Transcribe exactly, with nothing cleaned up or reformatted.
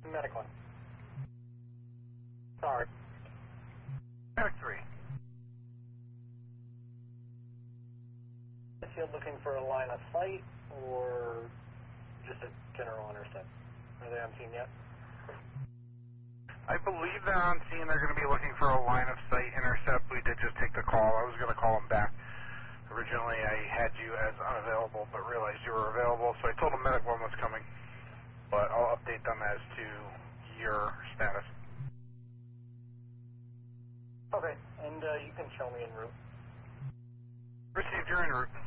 Medic one. Sorry. Medic three. Is you looking for a line of sight or just a general intercept? Are they on scene yet? I believe they're on scene. They're going to be looking for a line of sight intercept. We did just take the call. I was going to call them back. Originally, I had you as unavailable, but realized you were available, so I told them Medic one was coming. But I'll update them as to your status. Okay, and uh, you can show me en route. Received, you're en route.